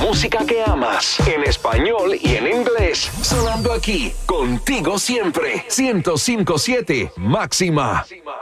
música que amas, en español y en inglés, sonando aquí, contigo siempre, 105.7 Máxima.